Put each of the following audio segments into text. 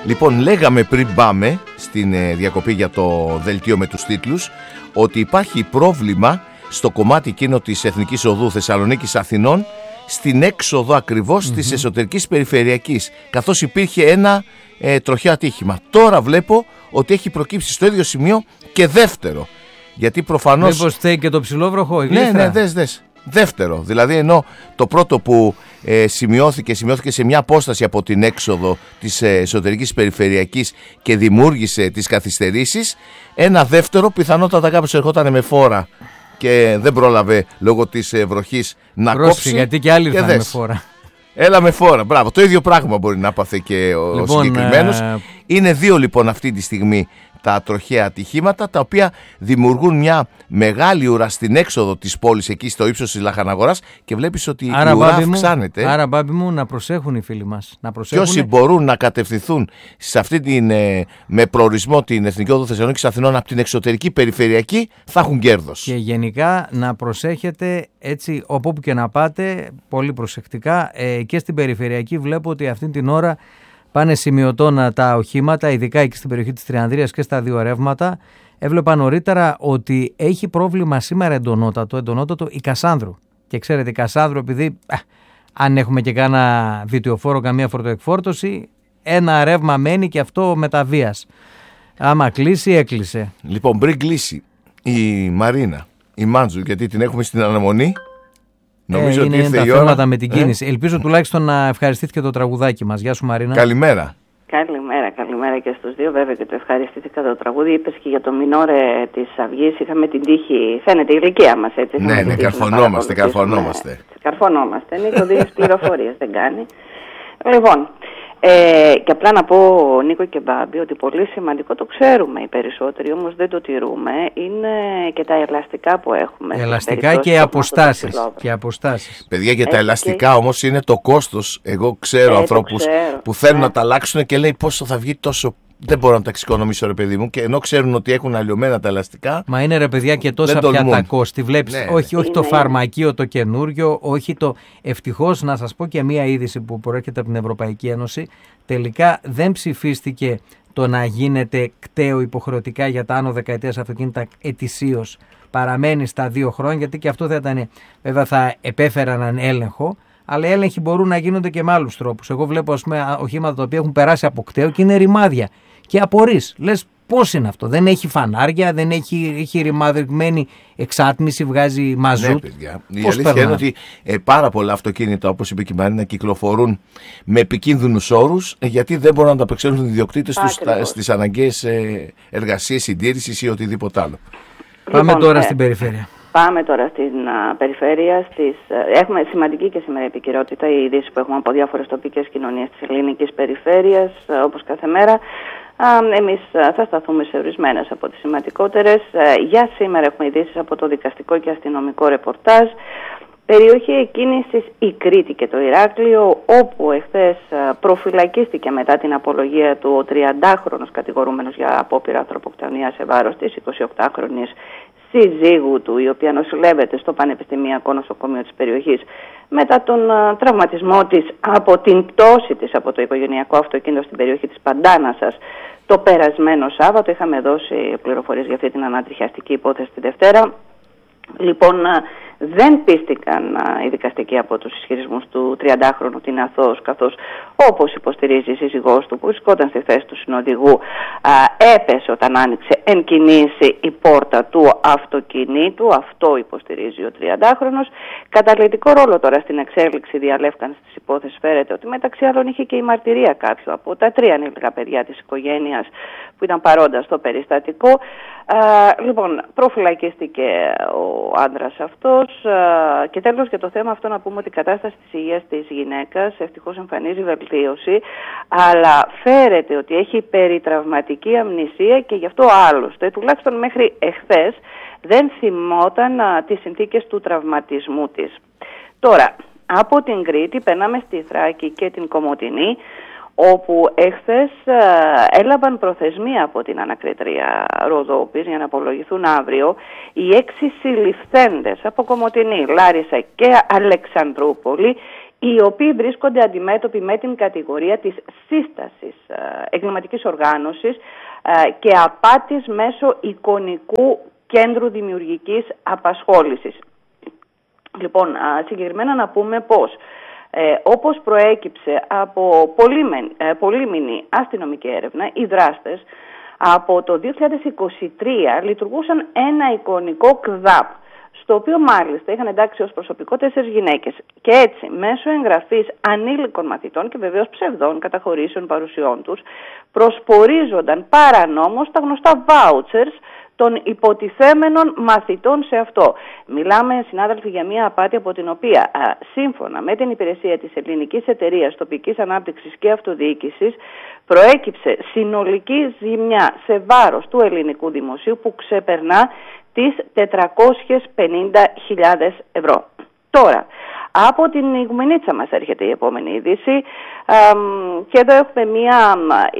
Λοιπόν, λέγαμε πριν πάμε στην διακοπή για το δελτίο με τους τίτλους ότι υπάρχει πρόβλημα στο κομμάτι εκείνο της Εθνικής Οδού Θεσσαλονίκης Αθηνών στην έξοδο ακριβώς της εσωτερικής περιφερειακής, καθώς υπήρχε ένα τροχαίο ατύχημα. Τώρα βλέπω ότι έχει προκύψει στο ίδιο σημείο και δεύτερο, γιατί προφανώς... Μήπως θέλει και το ψηλόβροχο, η γλύφτρα? Ναι, δες. Δεύτερο, δηλαδή ενώ το πρώτο που σημειώθηκε σε μια απόσταση από την έξοδο της εσωτερικής περιφερειακής και δημιούργησε τις καθυστερήσεις, ένα δεύτερο πιθανότατα κάποιος ερχόταν με φόρα και δεν πρόλαβε λόγω της βροχής να κόψει. Γιατί και άλλοι ήρθαν με φόρα. Έλα με φόρα, μπράβο. Το ίδιο πράγμα μπορεί να πάθει και ο συγκεκριμένος. Είναι δύο λοιπόν αυτή τη στιγμή τα τροχαία ατυχήματα, τα οποία δημιουργούν μια μεγάλη ουρά στην έξοδο της πόλης, εκεί στο ύψος της Λαχαναγοράς, και βλέπεις ότι η ουρά αυξάνεται. Άρα, μπάμπη μου, να προσέχουν οι φίλοι μας. Και όσοι μπορούν να κατευθυνθούν σε αυτή την, με προορισμό την Εθνική Οδό Θεσσαλονίκης Αθηνών από την εξωτερική περιφερειακή, θα έχουν κέρδος. Και γενικά να προσέχετε έτσι όπου και να πάτε, πολύ προσεκτικά. Και στην περιφερειακή βλέπω ότι αυτή την ώρα πάνε σημειωτώνα τα οχήματα, ειδικά εκεί στην περιοχή της Τριανδρίας και στα δύο ρεύματα. Έβλεπα νωρίτερα ότι έχει πρόβλημα σήμερα εντονότατο η Κασάνδρου. Και ξέρετε, η Κασάνδρου, επειδή αν έχουμε και κάνα βιτιοφόρο, καμία φορτοεκφόρτωση, ένα ρεύμα μένει και αυτό με τα βίας. Άμα κλείσει, έκλεισε. Λοιπόν, πριν κλείσει η Μαρίνα, η Μάντζου, γιατί την έχουμε στην αναμονή. Νομίζω ότι ήρθε η ώρα. Θέματα με την κίνηση. Ελπίζω τουλάχιστον να ευχαριστήθηκε το τραγουδάκι μας. Γεια σου, Μαρίνα. Καλημέρα. Καλημέρα και στους δύο. Βέβαια και το ευχαριστήθηκα το τραγούδι. Είπες και για το μινόρε της Αυγής. Είχαμε την τύχη. Φαίνεται η ηλικία μας έτσι. Ναι, καρφωνόμαστε. Καρφωνόμαστε. Νίκο, δίνεις πληροφορίες. Δεν κάνει. Λοιπόν. Και απλά να πω, Νίκο και Μπάμπη, ότι πολύ σημαντικό, το ξέρουμε οι περισσότεροι, όμως δεν το τηρούμε, είναι και τα ελαστικά που έχουμε. Ελαστικά και αποστάσεις. Παιδιά, και τα ελαστικά όμως είναι το κόστος. Εγώ ξέρω ανθρώπους που θέλουν να τα αλλάξουν και λέει πόσο θα βγει τόσο. Δεν μπορώ να τα εξοικονομήσω, ρε παιδί μου, και ενώ ξέρουν ότι έχουν αλλοιωμένα τα ελαστικά. Μα είναι, ρε παιδιά, και τόσα πια τα κόστη. Βλέπεις, όχι το φαρμακείο το καινούριο, όχι το. Ευτυχώς, να σας πω και μία είδηση που προέρχεται από την Ευρωπαϊκή Ένωση. Τελικά δεν ψηφίστηκε το να γίνεται κταίο υποχρεωτικά για τα άνω δεκαετίας αυτοκίνητα ετησίως. Παραμένει στα 2 χρόνια, γιατί και αυτό θα ήταν. Βέβαια, θα επέφεραν έναν έλεγχο. Αλλά οι έλεγχοι μπορούν να γίνονται και με άλλους τρόπους. Εγώ βλέπω, ας πούμε, οχήματα τα οποία έχουν περάσει από κταίο και είναι ρημάδια. Και απορείς. Λες, πώς είναι αυτό? Δεν έχει φανάρια, δεν έχει ρημαδευμένη εξάτμιση, βγάζει μαζούτ. Ναι, παιδιά. Η αλήθεια είναι ότι πάρα πολλά αυτοκίνητα, όπως είπε και η Μαρίνα, κυκλοφορούν με επικίνδυνους όρους, γιατί δεν μπορούν να ανταπεξέλθουν οι ιδιοκτήτες τους στις αναγκαίες εργασίες, συντήρησης ή οτιδήποτε άλλο. Πάμε τώρα στην περιφέρεια. Πάμε τώρα στην περιφέρεια. Έχουμε σημαντική και σήμερα επικαιρότητα, οι ειδήσεις που έχουμε από διάφορες τοπικές κοινωνίες της ελληνικής περιφέρειας, όπως κάθε μέρα. Εμείς θα σταθούμε σε ορισμένες από τις σημαντικότερες. Για σήμερα έχουμε ειδήσεις από το δικαστικό και αστυνομικό ρεπορτάζ. Περιοχή εκκίνησης η Κρήτη και το Ηράκλειο, όπου εχθές προφυλακίστηκε μετά την απολογία του ο 30χρονος κατηγορούμενος για απόπειρα ανθρωποκτονίας σε βάρος της 28χρονης συζύγου του, η οποία νοσηλεύεται στο Πανεπιστημιακό Νοσοκομείο της περιοχής μετά τον τραυματισμό της από την πτώση της από το οικογενειακό αυτοκίνητο στην περιοχή της Παντάνασας το περασμένο Σάββατο. Είχαμε δώσει πληροφορίες για αυτή την ανατριχιαστική υπόθεση τη Δευτέρα. Λοιπόν, δεν πίστηκαν οι δικαστικοί από τους ισχυρισμούς του 30χρονου ότι είναι αθώος, καθώς, όπως υποστηρίζει η σύζυγός του που βρισκόταν στη θέση του συνοδηγού, έπεσε όταν άνοιξε εν κινήσει η πόρτα του αυτοκινήτου. Αυτό υποστηρίζει ο 30χρονος. Καταλυτικό ρόλο τώρα στην εξέλιξη διαλεύκανσης της υπόθεσης φέρεται ότι μεταξύ άλλων είχε και η μαρτυρία κάποιου από τα 3 ανήλικα παιδιά της οικογένειας που ήταν παρόντα στο περιστατικό. Λοιπόν, προφυλακίστηκε ο άντρας αυτός. Και τέλος, για το θέμα αυτό να πούμε ότι η κατάσταση της υγείας της γυναίκας ευτυχώς εμφανίζει βελτίωση, αλλά φέρεται ότι έχει περιτραυματική αμνησία και γι' αυτό άλλωστε, τουλάχιστον μέχρι εχθές, δεν θυμόταν τις συνθήκες του τραυματισμού της. Τώρα, από την Κρήτη περνάμε στη Θράκη και την Κομοτηνή, όπου εχθές έλαβαν προθεσμία από την ανακριτρία Ροδόπης για να απολογηθούν αύριο οι 6 συλληφθέντες από Κομοτηνή, Λάρισα και Αλεξανδρούπολη, οι οποίοι βρίσκονται αντιμέτωποι με την κατηγορία της σύστασης εγκληματικής οργάνωσης και απάτης μέσω εικονικού κέντρου δημιουργικής απασχόλησης. Λοιπόν, συγκεκριμένα να πούμε πως όπως προέκυψε από πολύμηνη αστυνομική έρευνα, οι δράστες από το 2023 λειτουργούσαν ένα εικονικό ΚΔΑΠ, στο οποίο μάλιστα είχαν εντάξει ως προσωπικό 4 γυναίκες. Και έτσι, μέσω εγγραφής ανήλικων μαθητών και βεβαίως ψευδών καταχωρήσεων παρουσιών τους, προσπορίζονταν παρανόμως τα γνωστά vouchers των υποτιθέμενων μαθητών σε αυτό. Μιλάμε, συνάδελφοι, για μια απάτη από την οποία, σύμφωνα με την υπηρεσία της Ελληνικής Εταιρείας Τοπικής Ανάπτυξης και Αυτοδιοίκησης, προέκυψε συνολική ζημιά σε βάρος του ελληνικού δημοσίου που ξεπερνά τις 450.000 ευρώ. Τώρα, από την Ιγουμενίτσα μας έρχεται η επόμενη είδηση και εδώ έχουμε μία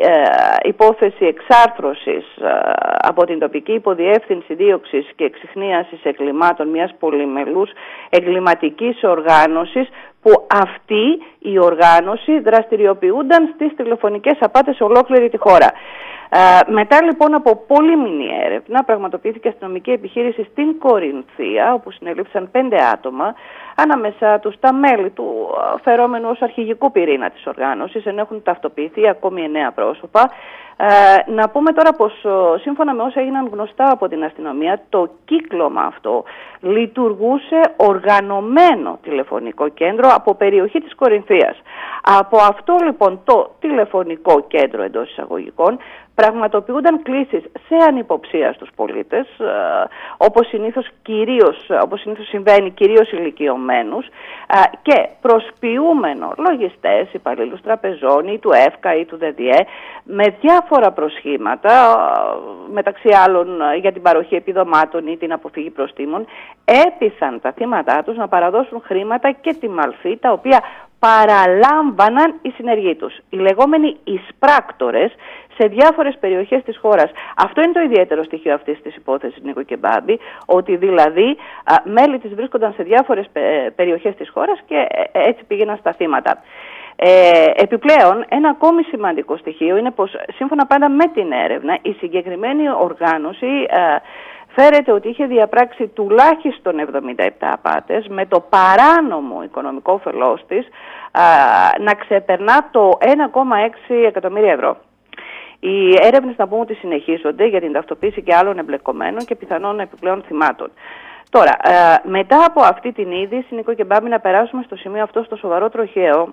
υπόθεση εξάρθρωσης από την τοπική υποδιεύθυνση δίωξης και εξιχνίασης εγκλημάτων μιας πολυμελούς εγκληματικής οργάνωσης, που αυτή η οργάνωση δραστηριοποιούνταν στις τηλεφωνικές απάτες σε ολόκληρη τη χώρα. Μετά λοιπόν από πολύμηνη έρευνα πραγματοποιήθηκε αστυνομική επιχείρηση στην Κορινθία, όπου συνελήφθησαν 5 άτομα, ανάμεσα τους τα μέλη του φερόμενου ως αρχηγικού πυρήνα της οργάνωσης, ενώ έχουν ταυτοποιηθεί ακόμη 9 πρόσωπα. Να πούμε τώρα πως σύμφωνα με όσα έγιναν γνωστά από την αστυνομία, το κύκλωμα αυτό λειτουργούσε οργανωμένο τηλεφωνικό κέντρο από περιοχή της Κορινθίας. Από αυτό λοιπόν το τηλεφωνικό κέντρο εντός εισαγωγικών πραγματοποιούνταν κλήσεις σε ανυποψία στους πολίτες, όπως συνήθως συμβαίνει κυρίως ηλικιωμένους, και προσποιούμενο λογιστές, υπαλλήλους τραπεζών ή του ΕΦΚΑ ή του ΔΔΕ, με διάφορα προσχήματα, μεταξύ άλλων για την παροχή επιδομάτων ή την αποφυγή προστίμων, έπεισαν τα θύματά τους να παραδώσουν χρήματα και τη μαλφή, τα οποία παραλάμβαναν οι συνεργοί τους, οι λεγόμενοι εισπράκτορες, σε διάφορες περιοχές της χώρας. Αυτό είναι το ιδιαίτερο στοιχείο αυτής της υπόθεσης, Νίκο και Μπάμπη, ότι δηλαδή μέλη της βρίσκονταν σε διάφορες περιοχές της χώρας και έτσι πήγαιναν στα θύματα. Επιπλέον, ένα ακόμη σημαντικό στοιχείο είναι πως σύμφωνα πάντα με την έρευνα, η συγκεκριμένη οργάνωση φέρεται ότι είχε διαπράξει τουλάχιστον 77 απάτες, με το παράνομο οικονομικό όφελός της να ξεπερνά το 1,6 εκατομμύρια ευρώ. Οι έρευνες, να πούμε, ότι συνεχίζονται για την ταυτοποίηση και άλλων εμπλεκομένων και πιθανών επιπλέον θυμάτων. Τώρα, μετά από αυτή την είδηση, Νίκο και Μπάμπη, να περάσουμε στο σημείο αυτό, στο σοβαρό τροχαίο,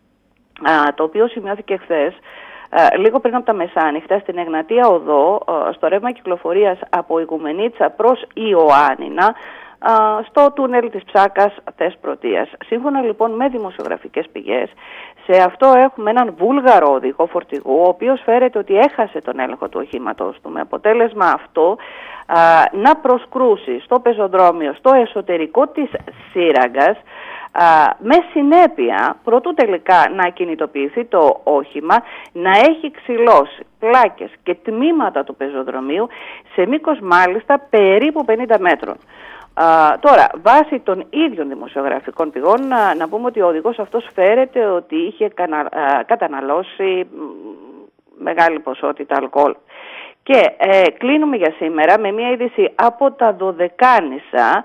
το οποίο σημειώθηκε χθες, λίγο πριν από τα μεσάνυχτα, στην Εγνατία Οδό, στο ρεύμα κυκλοφορίας από Ιγουμενίτσα προς Ιωάννινα, στο τούνελ της Ψάκας Θεσπρωτείας. Σύμφωνα λοιπόν με δημοσιογραφικές πηγές, σε αυτό έχουμε έναν Βούλγαρο οδηγό φορτηγού, ο οποίος φέρεται ότι έχασε τον έλεγχο του οχήματος του, με αποτέλεσμα αυτό να προσκρούσει στο πεζοδρόμιο, στο εσωτερικό της σύραγγας, με συνέπεια, προτού τελικά να κινητοποιηθεί το όχημα, να έχει ξυλώσει πλάκες και τμήματα του πεζοδρομίου σε μήκος μάλιστα περίπου 50 μέτρων. Τώρα, βάσει των ίδιων δημοσιογραφικών πηγών, να πούμε ότι ο οδηγός αυτός φέρεται ότι είχε καταναλώσει μεγάλη ποσότητα αλκοόλ. Και κλείνουμε για σήμερα με μια είδηση από τα Δωδεκάνησα,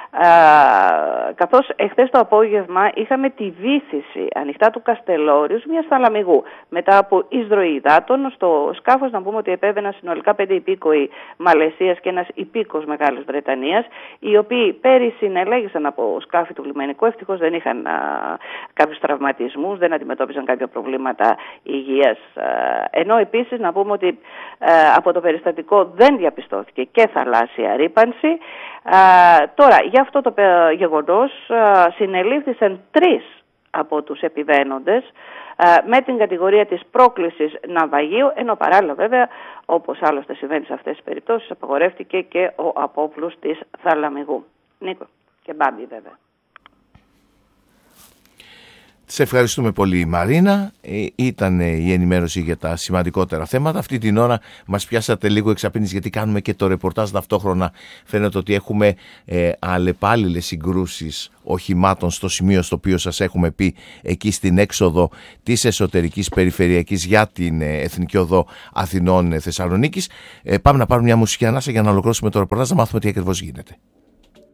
καθώς εχθές το απόγευμα είχαμε τη βύθιση ανοιχτά του Καστελόριους μιας θαλαμιγού μετά από εισδροή υδάτων. Στο σκάφος, να πούμε ότι επέβαιναν συνολικά 5 υπήκοοι Μαλαισίας και ένας υπήκος Μεγάλης Βρετανίας, οι οποίοι πέρυσι συνελέγησαν από σκάφη του λιμενικού. Ευτυχώς δεν είχαν κάποιους τραυματισμούς, δεν αντιμετώπιζαν κάποια προβλήματα υγείας, ενώ επίσης να πούμε ότι από το περιστατικό δεν διαπιστώθηκε και θαλάσσια ρύπανση. Τώρα, για αυτό το γεγονός συνελήφθησαν 3 από τους επιβαίνοντες με την κατηγορία της πρόκλησης ναυαγίου, ενώ παράλληλα βέβαια, όπως άλλωστε συμβαίνει σε αυτές τις περιπτώσεις, απαγορεύτηκε και ο απόπλους της θαλαμιγού. Νίκο και Μπάμπη βέβαια. Σε ευχαριστούμε πολύ, Μαρίνα. Ήταν η ενημέρωση για τα σημαντικότερα θέματα. Αυτή την ώρα μας πιάσατε λίγο εξαπίνης, γιατί κάνουμε και το ρεπορτάζ ταυτόχρονα. Φαίνεται ότι έχουμε αλλεπάλληλες συγκρούσεις οχημάτων στο σημείο στο οποίο σας έχουμε πει, εκεί στην έξοδο της εσωτερικής περιφερειακής για την Εθνική Οδό Αθηνών Θεσσαλονίκης. Πάμε να πάρουμε μια μουσική ανάσα για να ολοκληρώσουμε το ρεπορτάζ, να μάθουμε τι ακριβώς γίνεται.